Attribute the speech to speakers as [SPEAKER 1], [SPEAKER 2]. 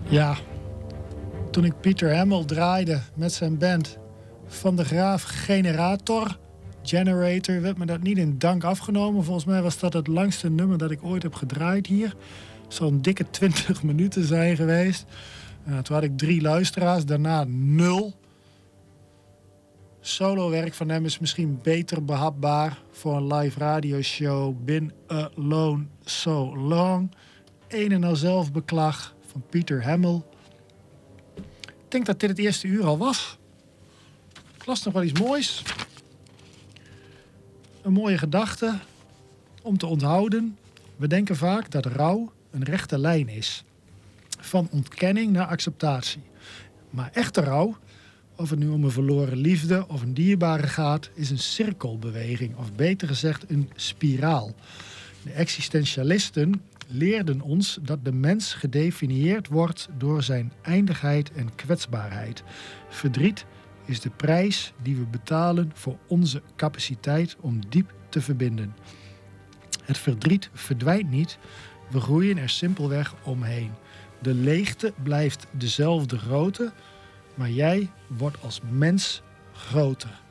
[SPEAKER 1] Ja, toen ik Pieter Hamel draaide met zijn band Van de Graaf Generator, werd me dat niet in dank afgenomen. Volgens mij was dat het langste nummer dat ik ooit heb gedraaid hier. Zo'n dikke 20 minuten zijn geweest. Toen had ik 3 luisteraars, daarna 0. Solowerk van hem is misschien beter behapbaar voor een live radioshow. Been Alone So Long. Een en al zelfbeklag van Pieter Hamel. Ik denk dat dit het eerste uur al was. Ik las nog wel iets moois. Een mooie gedachte om te onthouden. We denken vaak dat rouw een rechte lijn is. Van ontkenning naar acceptatie. Maar echte rouw, of het nu om een verloren liefde of een dierbare gaat, is een cirkelbeweging. Of beter gezegd een spiraal. De existentialisten leerden ons dat de mens gedefinieerd wordt door zijn eindigheid en kwetsbaarheid. Verdriet is de prijs die we betalen voor onze capaciteit om diep te verbinden. Het verdriet verdwijnt niet, we groeien er simpelweg omheen. De leegte blijft dezelfde grootte, maar jij wordt als mens groter.